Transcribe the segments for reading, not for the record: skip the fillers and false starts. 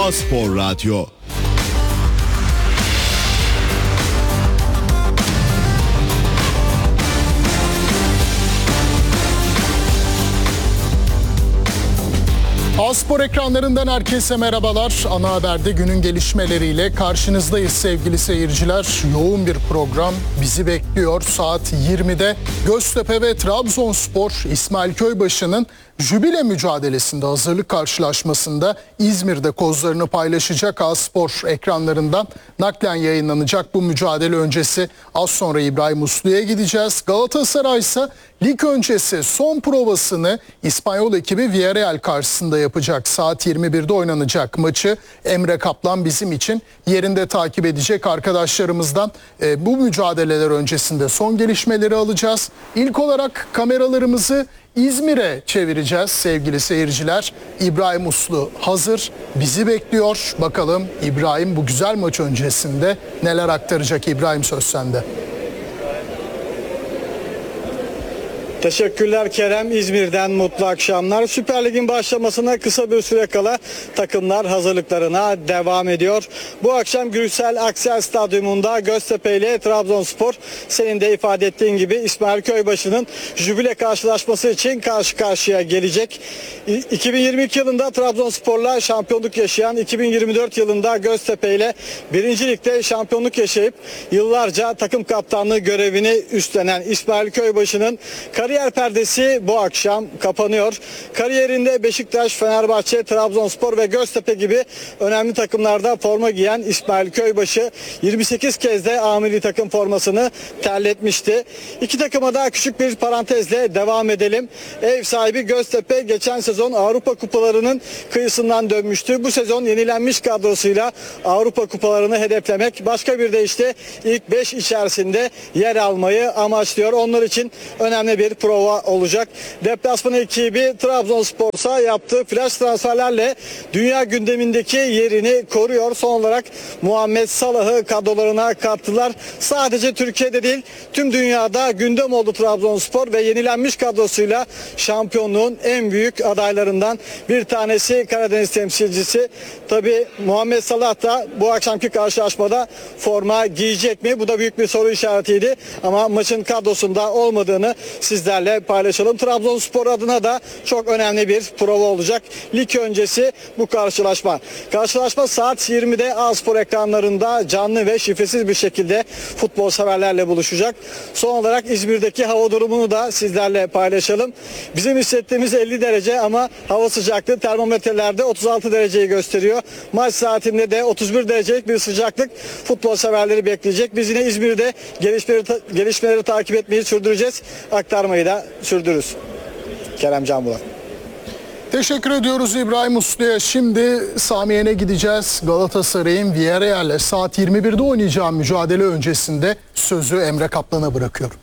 A-Spor Radyo. A-Spor ekranlarından herkese merhabalar. Ana Haber'de günün gelişmeleriyle karşınızdayız sevgili seyirciler. Yoğun bir program bizi bekliyor. Saat 20'de Göztepe ve Trabzonspor İsmail Köybaşı'nın jübile mücadelesinde hazırlık karşılaşmasında İzmir'de kozlarını paylaşacak. A-Spor ekranlarından naklen yayınlanacak bu mücadele öncesi. Az sonra İbrahim Uslu'ya gideceğiz. Galatasaray ise lig öncesi son provasını İspanyol ekibi Villarreal karşısında yapacak. Saat 21'de oynanacak maçı Emre Kaplan bizim için yerinde takip edecek arkadaşlarımızdan bu mücadeleler öncesinde son gelişmeleri alacağız. İlk olarak kameralarımızı İzmir'e çevireceğiz sevgili seyirciler. İbrahim Uslu hazır, bizi bekliyor. Bakalım İbrahim bu güzel maç öncesinde neler aktaracak. İbrahim, söz sende. Teşekkürler Kerem. İzmir'den mutlu akşamlar. Süper Lig'in başlamasına kısa bir süre kala takımlar hazırlıklarına devam ediyor. Bu akşam Gürksel Aksel Stadyumunda Göztepe ile Trabzonspor, senin de ifade ettiğin gibi İsmail Köybaşı'nın jübile karşılaşması için karşı karşıya gelecek. 2022 yılında Trabzonspor'la şampiyonluk yaşayan, 2024 yılında Göztepe ile 1. Lig'de şampiyonluk yaşayıp yıllarca takım kaptanlığı görevini üstlenen İsmail Köybaşı'nın kariyer perdesi bu akşam kapanıyor. Kariyerinde Beşiktaş, Fenerbahçe, Trabzonspor ve Göztepe gibi önemli takımlarda forma giyen İsmail Köybaşı 28 kez de A milli takım formasını terletmişti. İki takıma da küçük bir parantezle devam edelim. Ev sahibi Göztepe geçen sezon Avrupa kupalarının kıyısından dönmüştü. Bu sezon yenilenmiş kadrosuyla Avrupa kupalarını hedeflemek, başka bir de işte ilk 5 içerisinde yer almayı amaçlıyor. Onlar için önemli bir prova olacak. Deplasman ekibi Trabzonspor'sa yaptığı flash transferlerle dünya gündemindeki yerini koruyor. Son olarak Muhammed Salah'ı kadrolarına kattılar. Sadece Türkiye'de değil, tüm dünyada gündem oldu Trabzonspor ve yenilenmiş kadrosuyla şampiyonluğun en büyük adaylarından bir tanesi Karadeniz temsilcisi. Tabii Muhammed Salah da bu akşamki karşılaşmada forma giyecek mi? Bu da büyük bir soru işaretiydi ama maçın kadrosunda olmadığını sizlerle paylaşalım. Trabzonspor adına da çok önemli bir prova olacak. Lig öncesi bu karşılaşma. Karşılaşma saat 20'de A-Spor ekranlarında canlı ve şifresiz bir şekilde futbol severlerle buluşacak. Son olarak İzmir'deki hava durumunu da sizlerle paylaşalım. Bizim hissettiğimiz 50 derece ama hava sıcaklığı termometrelerde 36 dereceyi gösteriyor. Maç saatinde de 31 derecelik bir sıcaklık futbol severleri bekleyecek. Biz yine İzmir'de gelişmeleri takip etmeyi sürdüreceğiz. Aktarmayı da sürdürürüz. Kerem Canbulat. Teşekkür ediyoruz İbrahim Uslu'ya. Şimdi Samiye'ne gideceğiz. Galatasaray'ın Villarreal'le saat 21'de oynayacağı mücadele öncesinde sözü Emre Kaplan'a bırakıyorum.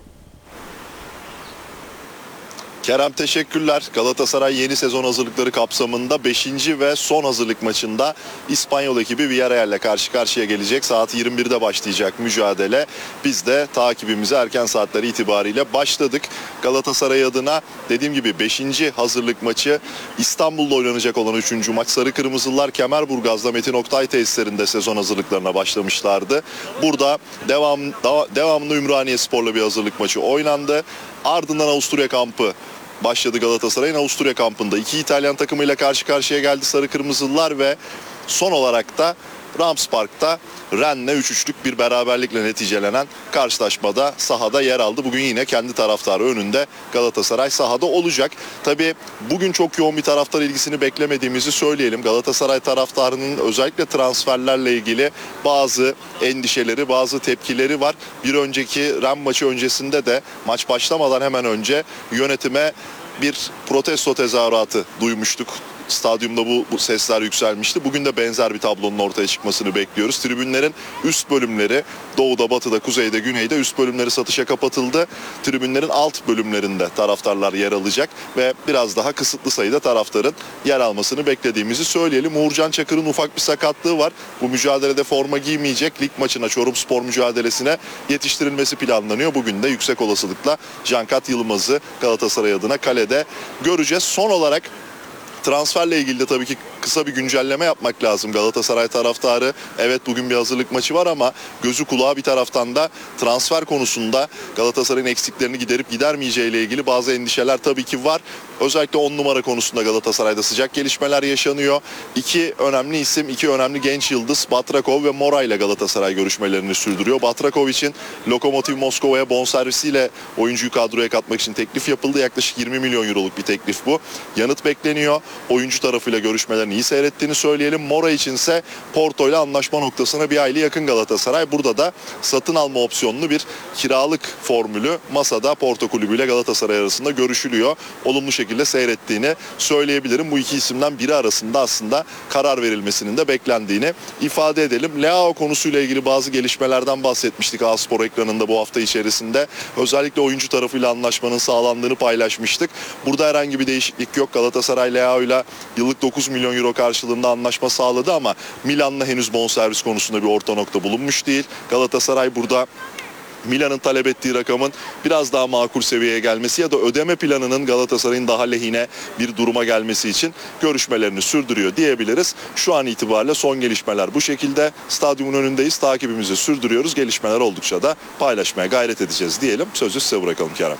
Kerem, teşekkürler. Galatasaray yeni sezon hazırlıkları kapsamında 5. ve son hazırlık maçında İspanyol ekibi Villarreal'le karşı karşıya gelecek. Saat 21'de başlayacak mücadele. Biz de takibimize erken saatleri itibariyle başladık. Galatasaray adına dediğim gibi 5. hazırlık maçı İstanbul'da oynanacak olan 3. maç. Sarı Kırmızılar Kemerburgaz'da Metin Oktay tesislerinde sezon hazırlıklarına başlamışlardı. Burada devamlı Ümraniyespor'la bir hazırlık maçı oynandı. Ardından Avusturya kampı başladı Galatasaray'ın. Avusturya kampında 2 İtalyan takımıyla karşı karşıya geldi Sarı Kırmızılar ve son olarak da Rams Park'ta Rennes'le 3-3'lük bir beraberlikle neticelenen karşılaşmada sahada yer aldı. Bugün yine kendi taraftarı önünde Galatasaray sahada olacak. Tabii bugün çok yoğun bir taraftar ilgisini beklemediğimizi söyleyelim. Galatasaray taraftarının özellikle transferlerle ilgili bazı endişeleri, bazı tepkileri var. Bir önceki Rennes maçı öncesinde de maç başlamadan hemen önce yönetime bir protesto tezahüratı duymuştuk. Stadyumda bu sesler yükselmişti. Bugün de benzer bir tablonun ortaya çıkmasını bekliyoruz. Tribünlerin üst bölümleri doğuda, batıda, kuzeyde, güneyde üst bölümleri satışa kapatıldı. Tribünlerin alt bölümlerinde taraftarlar yer alacak ve biraz daha kısıtlı sayıda taraftarın yer almasını beklediğimizi söyleyelim. Uğurcan Çakır'ın ufak bir sakatlığı var. Bu mücadelede forma giymeyecek. Lig maçına, Çorumspor mücadelesine yetiştirilmesi planlanıyor. Bugün de yüksek olasılıkla Cankat Yılmaz'ı Galatasaray adına kalede göreceğiz. Son olarak Transferle ilgili de tabii ki kısa bir güncelleme yapmak lazım. Galatasaray taraftarı evet bugün bir hazırlık maçı var ama gözü kulağı bir taraftan da transfer konusunda Galatasaray'ın eksiklerini giderip gidermeyeceği ile ilgili bazı endişeler tabii ki var. Özellikle 10 numara konusunda Galatasaray'da sıcak gelişmeler yaşanıyor. İki önemli isim, iki önemli genç yıldız Batrakov ve Mora ile Galatasaray görüşmelerini sürdürüyor. Batrakov için Lokomotiv Moskova'ya bonservisiyle oyuncuyu kadroya katmak için teklif yapıldı. Yaklaşık 20 milyon euroluk bir teklif bu. Yanıt bekleniyor. Oyuncu tarafıyla görüşmelerini iyi seyrettiğini söyleyelim. Mora içinse Porto ile anlaşma noktasına bir aylık yakın Galatasaray. Burada da satın alma opsiyonlu bir kiralık formülü masada Porto Kulübü ile Galatasaray arasında görüşülüyor. Olumlu şekilde seyrettiğini söyleyebilirim. Bu iki isimden biri arasında aslında karar verilmesinin de beklendiğini ifade edelim. Leao konusuyla ilgili bazı gelişmelerden bahsetmiştik A-Spor ekranında bu hafta içerisinde. Özellikle oyuncu tarafıyla anlaşmanın sağlandığını paylaşmıştık. Burada herhangi bir değişiklik yok. Galatasaray Leao ile yıllık 9 milyon euro karşılığında anlaşma sağladı ama Milan'la henüz bonservis konusunda bir orta nokta bulunmuş değil. Galatasaray burada Milan'ın talep ettiği rakamın biraz daha makul seviyeye gelmesi ya da ödeme planının Galatasaray'ın daha lehine bir duruma gelmesi için görüşmelerini sürdürüyor diyebiliriz. Şu an itibariyle son gelişmeler bu şekilde. Stadyumun önündeyiz. Takibimizi sürdürüyoruz. Gelişmeler oldukça da paylaşmaya gayret edeceğiz diyelim. Sözü size bırakalım Kerem.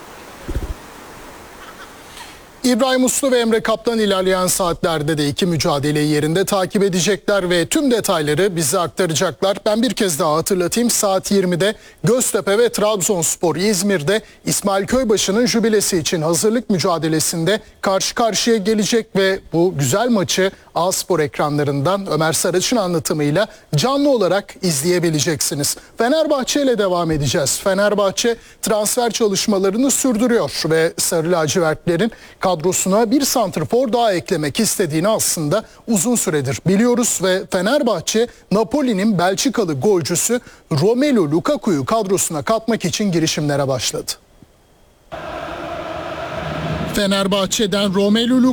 İbrahim Uslu ve Emre Kaplan ilerleyen saatlerde de iki mücadeleyi yerinde takip edecekler ve tüm detayları bize aktaracaklar. Ben bir kez daha hatırlatayım, saat 20'de Göztepe ve Trabzonspor İzmir'de İsmail Köybaşı'nın jübilesi için hazırlık mücadelesinde karşı karşıya gelecek ve bu güzel maçı A-Spor ekranlarından Ömer Saraç'ın anlatımıyla canlı olarak izleyebileceksiniz. Fenerbahçe ile devam edeceğiz. Fenerbahçe transfer çalışmalarını sürdürüyor ve Sarı Lacivertlerin kadrosuna bir santrfor daha eklemek istediğini aslında uzun süredir biliyoruz ve Fenerbahçe Napoli'nin Belçikalı golcüsü Romelu Lukaku'yu kadrosuna katmak için girişimlere başladı. Fenerbahçe'den Romelu